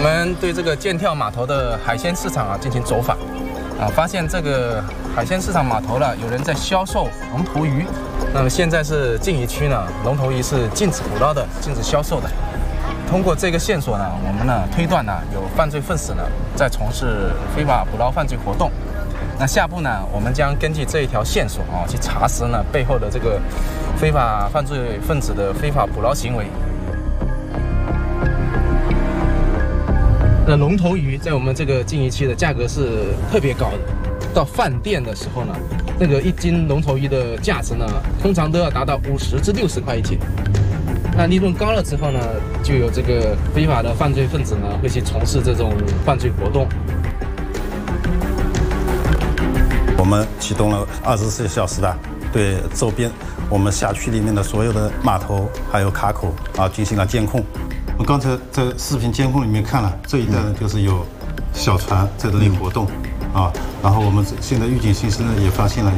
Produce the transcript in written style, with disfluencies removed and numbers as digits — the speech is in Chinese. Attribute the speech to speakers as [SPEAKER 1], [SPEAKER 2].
[SPEAKER 1] 我们对这个剑跳码头的海鲜市场进行走访，发现这个海鲜市场码头有人在销售龙头鱼。那么现在是禁渔区呢，龙头鱼是禁止捕捞的，禁止销售的。通过这个线索我们推断有犯罪分子在从事非法捕捞犯罪活动。那下步我们将根据这一条线索去查实背后的这个非法犯罪分子的非法捕捞行为。那龙头鱼在我们这个禁渔区的价格是特别高的，到饭店的时候那个1斤龙头鱼的价值通常都要达到50至60块一斤。那利润高了之后就有这个非法的犯罪分子会去从事这种犯罪活动。
[SPEAKER 2] 我们启动了24小时对周边我们辖区里面的所有的码头还有卡口进行了监控。我刚才在视频监控里面看了，这一带就是有小船在这里活动然后我们现在预警信息也发现了